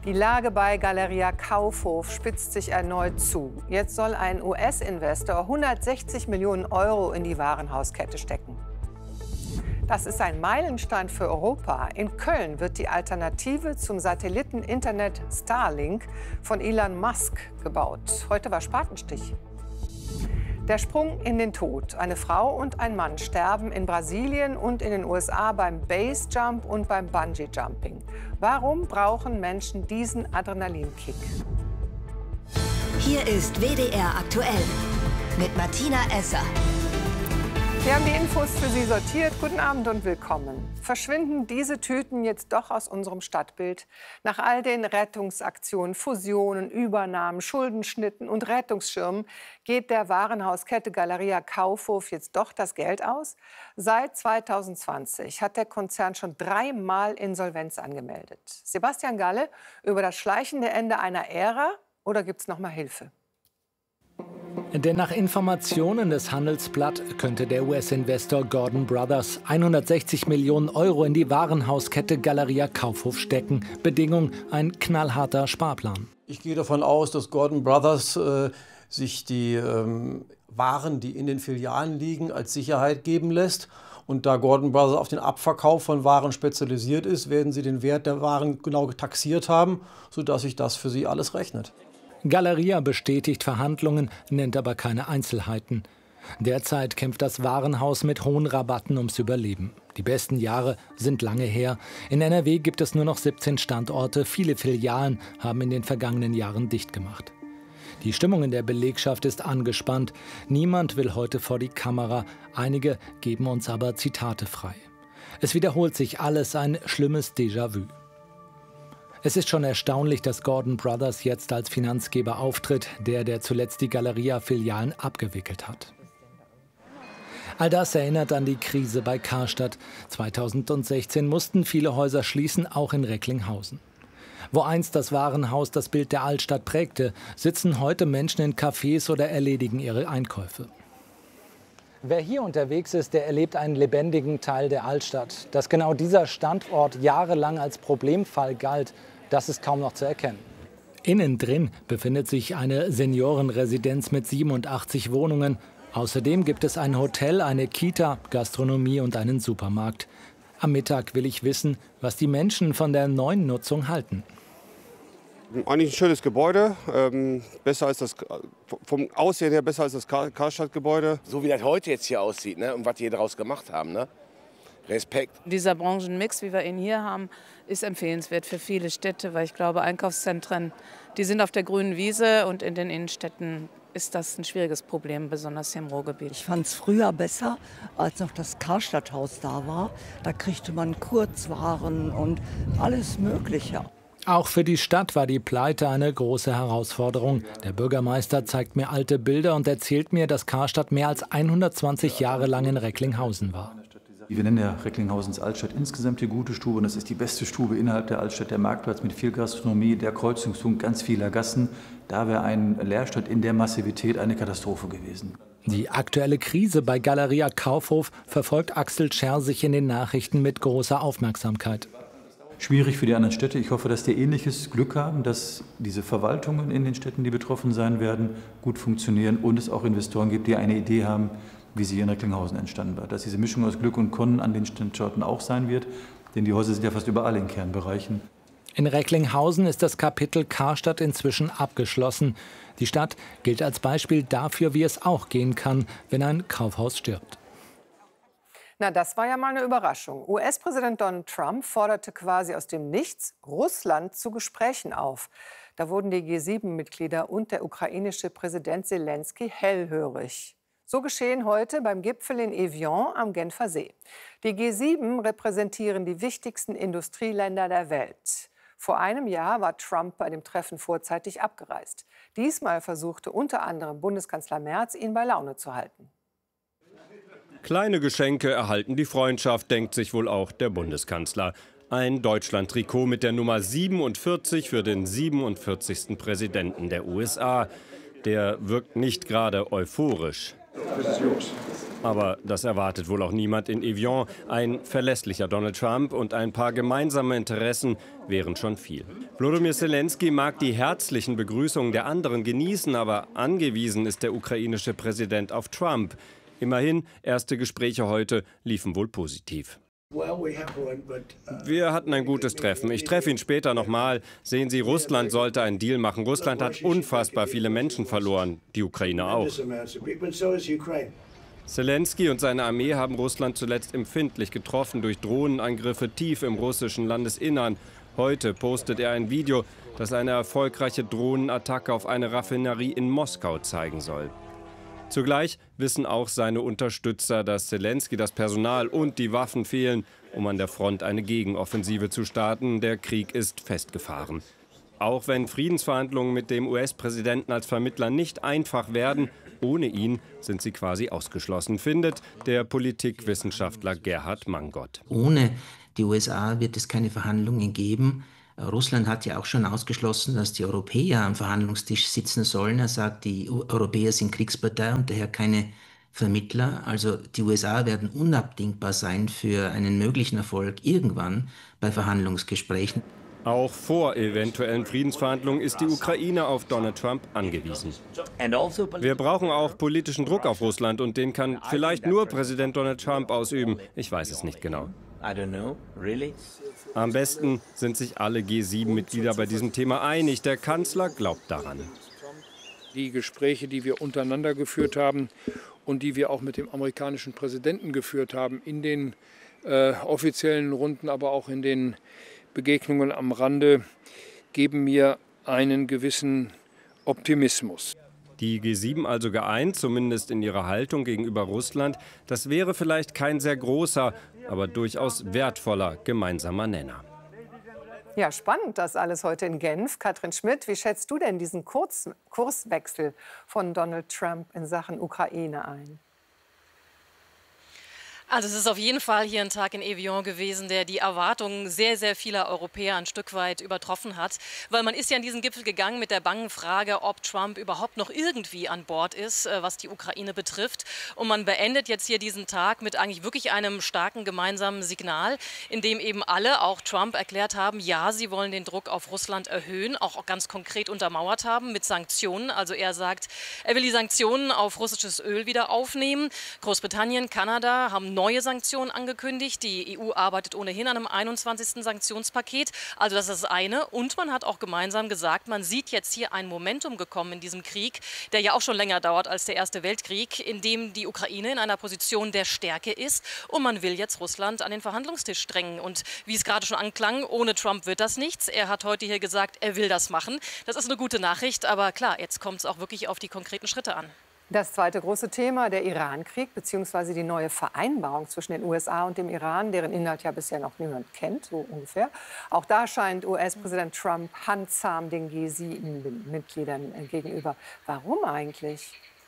Die Lage bei Galeria Kaufhof spitzt sich erneut zu. Jetzt soll ein US-Investor 160 Millionen Euro in die Warenhauskette stecken. Das ist ein Meilenstein für Europa. In Köln wird die Alternative zum Satelliten-Internet Starlink von Elon Musk gebaut. Heute war Spatenstich. Der Sprung in den Tod. Eine Frau und ein Mann sterben in Brasilien und in den USA beim Basejump und beim Bungee-Jumping. Warum brauchen Menschen diesen Adrenalinkick? Hier ist WDR aktuell mit Martina Esser. Wir haben die Infos für Sie sortiert. Guten Abend und willkommen. Verschwinden diese Tüten jetzt doch aus unserem Stadtbild? Nach all den Rettungsaktionen, Fusionen, Übernahmen, Schuldenschnitten und Rettungsschirmen geht der Warenhauskette Galeria Kaufhof jetzt doch das Geld aus? Seit 2020 hat der Konzern schon 3-mal Insolvenz angemeldet. Sebastian Galle über das schleichende Ende einer Ära, oder gibt es noch mal Hilfe? Denn nach Informationen des Handelsblatt könnte der US-Investor Gordon Brothers 160 Millionen Euro in die Warenhauskette Galeria Kaufhof stecken. Bedingung: ein knallharter Sparplan. Ich gehe davon aus, dass Gordon Brothers sich die Waren, die in den Filialen liegen, als Sicherheit geben lässt. Und da Gordon Brothers auf den Abverkauf von Waren spezialisiert ist, werden sie den Wert der Waren genau taxiert haben, sodass sich das für sie alles rechnet. Galeria bestätigt Verhandlungen, nennt aber keine Einzelheiten. Derzeit kämpft das Warenhaus mit hohen Rabatten ums Überleben. Die besten Jahre sind lange her. In NRW gibt es nur noch 17 Standorte. Viele Filialen haben in den vergangenen Jahren dicht gemacht. Die Stimmung in der Belegschaft ist angespannt. Niemand will heute vor die Kamera. Einige geben uns aber Zitate frei. Es wiederholt sich alles, ein schlimmes Déjà-vu. Es ist schon erstaunlich, dass Gordon Brothers jetzt als Finanzgeber auftritt, der zuletzt die Galeria-Filialen abgewickelt hat. All das erinnert an die Krise bei Karstadt. 2016 mussten viele Häuser schließen, auch in Recklinghausen. Wo einst das Warenhaus das Bild der Altstadt prägte, sitzen heute Menschen in Cafés oder erledigen ihre Einkäufe. Wer hier unterwegs ist, der erlebt einen lebendigen Teil der Altstadt. Dass genau dieser Standort jahrelang als Problemfall galt, das ist kaum noch zu erkennen. Innen drin befindet sich eine Seniorenresidenz mit 87 Wohnungen. Außerdem gibt es ein Hotel, eine Kita, Gastronomie und einen Supermarkt. Am Mittag will ich wissen, was die Menschen von der neuen Nutzung halten. Eigentlich ein schönes Gebäude, besser als das, vom Aussehen her besser als das Karstadt-Gebäude. So wie das heute jetzt hier aussieht, ne? Und was die daraus gemacht haben. Ne? Respekt. Dieser Branchenmix, wie wir ihn hier haben, ist empfehlenswert für viele Städte, weil ich glaube, Einkaufszentren, die sind auf der grünen Wiese und in den Innenstädten ist das ein schwieriges Problem, besonders hier im Ruhrgebiet. Ich fand es früher besser, als noch das Karstadthaus da war. Da kriegte man Kurzwaren und alles Mögliche. Auch für die Stadt war die Pleite eine große Herausforderung. Der Bürgermeister zeigt mir alte Bilder und erzählt mir, dass Karstadt mehr als 120 Jahre lang in Recklinghausen war. Wir nennen ja Recklinghausen Altstadt insgesamt die gute Stube. Und das ist die beste Stube innerhalb der Altstadt, der Marktplatz mit viel Gastronomie, der Kreuzungspunkt ganz vieler Gassen. Da wäre ein Leerstand in der Massivität eine Katastrophe gewesen. Die aktuelle Krise bei Galeria Kaufhof verfolgt Axel Schersich in den Nachrichten mit großer Aufmerksamkeit. Schwierig für die anderen Städte. Ich hoffe, dass die ähnliches Glück haben, dass diese Verwaltungen in den Städten, die betroffen sein werden, gut funktionieren und es auch Investoren gibt, die eine Idee haben, wie sie in Recklinghausen entstanden war. Dass diese Mischung aus Glück und Können an den Standorten auch sein wird, denn die Häuser sind ja fast überall in Kernbereichen. In Recklinghausen ist das Kapitel Karstadt inzwischen abgeschlossen. Die Stadt gilt als Beispiel dafür, wie es auch gehen kann, wenn ein Kaufhaus stirbt. Na, das war ja mal eine Überraschung. US-Präsident Donald Trump forderte quasi aus dem Nichts Russland zu Gesprächen auf. Da wurden die G7-Mitglieder und der ukrainische Präsident Selenskyj hellhörig. So geschehen heute beim Gipfel in Evian am Genfer See. Die G7 repräsentieren die wichtigsten Industrieländer der Welt. Vor einem Jahr war Trump bei dem Treffen vorzeitig abgereist. Diesmal versuchte unter anderem Bundeskanzler Merz, ihn bei Laune zu halten. Kleine Geschenke erhalten die Freundschaft, denkt sich wohl auch der Bundeskanzler. Ein Deutschland-Trikot mit der Nummer 47 für den 47. Präsidenten der USA. Der wirkt nicht gerade euphorisch. Das ist los. Aber das erwartet wohl auch niemand in Evian. Ein verlässlicher Donald Trump und ein paar gemeinsame Interessen wären schon viel. Volodymyr Zelensky mag die herzlichen Begrüßungen der anderen genießen, aber angewiesen ist der ukrainische Präsident auf Trump. Immerhin, erste Gespräche heute liefen wohl positiv. Wir hatten ein gutes Treffen. Ich treffe ihn später nochmal. Sehen Sie, Russland sollte einen Deal machen. Russland hat unfassbar viele Menschen verloren. Die Ukraine auch. Zelensky und seine Armee haben Russland zuletzt empfindlich getroffen durch Drohnenangriffe tief im russischen Landesinnern. Heute postet er ein Video, das eine erfolgreiche Drohnenattacke auf eine Raffinerie in Moskau zeigen soll. Zugleich wissen auch seine Unterstützer, dass Zelensky das Personal und die Waffen fehlen, um an der Front eine Gegenoffensive zu starten. Der Krieg ist festgefahren. Auch wenn Friedensverhandlungen mit dem US-Präsidenten als Vermittler nicht einfach werden, ohne ihn sind sie quasi ausgeschlossen, findet der Politikwissenschaftler Gerhard Mangott. Ohne die USA wird es keine Verhandlungen geben. Russland hat ja auch schon ausgeschlossen, dass die Europäer am Verhandlungstisch sitzen sollen. Er sagt, die Europäer sind Kriegspartei und daher keine Vermittler. Also die USA werden unabdingbar sein für einen möglichen Erfolg irgendwann bei Verhandlungsgesprächen. Auch vor eventuellen Friedensverhandlungen ist die Ukraine auf Donald Trump angewiesen. Wir brauchen auch politischen Druck auf Russland und den kann vielleicht nur Präsident Donald Trump ausüben. Ich weiß es nicht genau. Am besten sind sich alle G7-Mitglieder bei diesem Thema einig. Der Kanzler glaubt daran. Die Gespräche, die wir untereinander geführt haben und die wir auch mit dem amerikanischen Präsidenten geführt haben, in den offiziellen Runden, aber auch in den Begegnungen am Rande, geben mir einen gewissen Optimismus. Die G7 also geeint, zumindest in ihrer Haltung gegenüber Russland. Das wäre vielleicht kein sehr großer, aber durchaus wertvoller gemeinsamer Nenner. Ja, spannend das alles heute in Genf. Katrin Schmidt, wie schätzt du denn diesen Kurswechsel von Donald Trump in Sachen Ukraine ein? Also es ist auf jeden Fall hier ein Tag in Evian gewesen, der die Erwartungen sehr, sehr vieler Europäer ein Stück weit übertroffen hat. Weil man ist ja an diesen Gipfel gegangen mit der bangen Frage, ob Trump überhaupt noch irgendwie an Bord ist, was die Ukraine betrifft. Und man beendet jetzt hier diesen Tag mit eigentlich wirklich einem starken gemeinsamen Signal, in dem eben alle, auch Trump, erklärt haben, ja, sie wollen den Druck auf Russland erhöhen, auch ganz konkret untermauert haben mit Sanktionen. Also er sagt, er will die Sanktionen auf russisches Öl wieder aufnehmen. Großbritannien, Kanada haben neue Sanktionen angekündigt. Die EU arbeitet ohnehin an einem 21. Sanktionspaket. Also das ist das eine. Und man hat auch gemeinsam gesagt, man sieht jetzt hier ein Momentum gekommen in diesem Krieg, der ja auch schon länger dauert als der Erste Weltkrieg, in dem die Ukraine in einer Position der Stärke ist. Und man will jetzt Russland an den Verhandlungstisch drängen. Und wie es gerade schon anklang, ohne Trump wird das nichts. Er hat heute hier gesagt, er will das machen. Das ist eine gute Nachricht. Aber klar, jetzt kommt es auch wirklich auf die konkreten Schritte an. Das zweite große Thema, der Iran-Krieg bzw. die neue Vereinbarung zwischen den USA und dem Iran, deren Inhalt ja bisher noch niemand kennt, so ungefähr. Auch da scheint US-Präsident Trump handzahm den G7-Mitgliedern gegenüber. Warum eigentlich?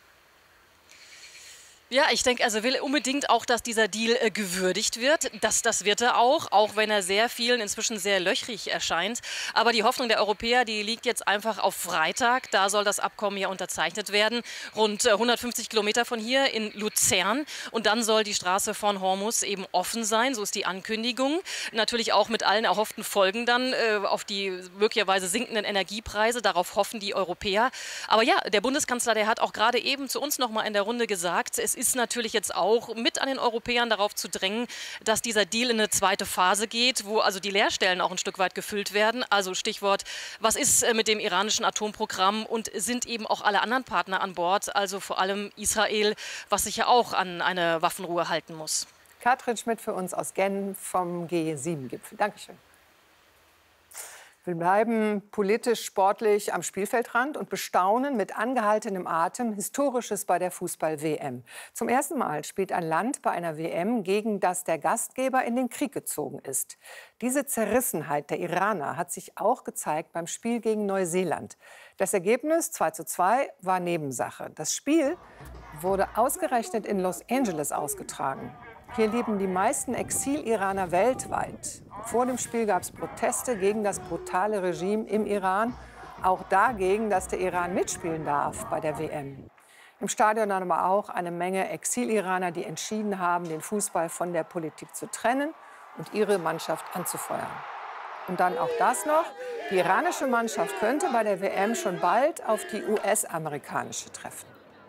Ja, ich denke, also will unbedingt auch, dass dieser Deal gewürdigt wird. Das wird er auch wenn er sehr vielen inzwischen sehr löchrig erscheint. Aber die Hoffnung der Europäer, die liegt jetzt einfach auf Freitag. Da soll das Abkommen ja unterzeichnet werden. Rund 150 Kilometer von hier in Luzern. Und dann soll die Straße von Hormuz eben offen sein. So ist die Ankündigung. Natürlich auch mit allen erhofften Folgen dann auf die möglicherweise sinkenden Energiepreise. Darauf hoffen die Europäer. Aber ja, der Bundeskanzler, der hat auch gerade eben zu uns noch mal in der Runde gesagt, es ist natürlich jetzt auch mit an den Europäern darauf zu drängen, dass dieser Deal in eine zweite Phase geht, wo also die Leerstellen auch ein Stück weit gefüllt werden. Also Stichwort, was ist mit dem iranischen Atomprogramm und sind eben auch alle anderen Partner an Bord, also vor allem Israel, was sich ja auch an eine Waffenruhe halten muss. Katrin Schmidt für uns aus Genf vom G7-Gipfel. Dankeschön. Wir bleiben politisch, sportlich am Spielfeldrand und bestaunen mit angehaltenem Atem Historisches bei der Fußball-WM. Zum ersten Mal spielt ein Land bei einer WM, gegen das der Gastgeber in den Krieg gezogen ist. Diese Zerrissenheit der Iraner hat sich auch gezeigt beim Spiel gegen Neuseeland. Das Ergebnis 2:2 war Nebensache. Das Spiel wurde ausgerechnet in Los Angeles ausgetragen. Hier leben die meisten Exil-Iraner weltweit. Vor dem Spiel gab es Proteste gegen das brutale Regime im Iran, auch dagegen, dass der Iran mitspielen darf bei der WM. Im Stadion dann aber auch eine Menge Exil-Iraner, die entschieden haben, den Fußball von der Politik zu trennen und ihre Mannschaft anzufeuern. Und dann auch das noch: Die iranische Mannschaft könnte bei der WM schon bald auf die US-amerikanische treffen.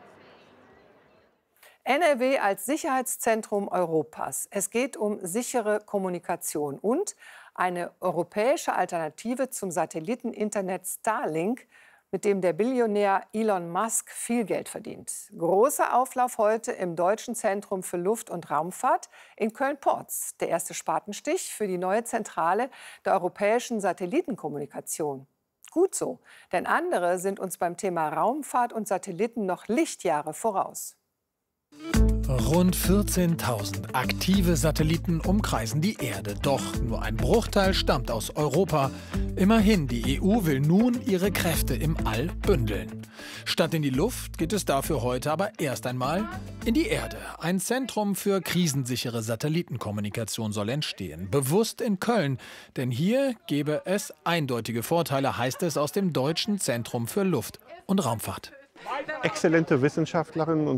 NRW als Sicherheitszentrum Europas. Es geht um sichere Kommunikation und eine europäische Alternative zum Satelliteninternet Starlink, mit dem der Billionär Elon Musk viel Geld verdient. Großer Auflauf heute im Deutschen Zentrum für Luft- und Raumfahrt in Köln-Porz. Der erste Spatenstich für die neue Zentrale der europäischen Satellitenkommunikation. Gut so, denn andere sind uns beim Thema Raumfahrt und Satelliten noch Lichtjahre voraus. Rund 14.000 aktive Satelliten umkreisen die Erde. Doch nur ein Bruchteil stammt aus Europa. Immerhin, die EU will nun ihre Kräfte im All bündeln. Statt in die Luft geht es dafür heute aber erst einmal in die Erde. Ein Zentrum für krisensichere Satellitenkommunikation soll entstehen. Bewusst in Köln. Denn hier gäbe es eindeutige Vorteile, heißt es aus dem Deutschen Zentrum für Luft- und Raumfahrt. Exzellente Wissenschaftlerinnen und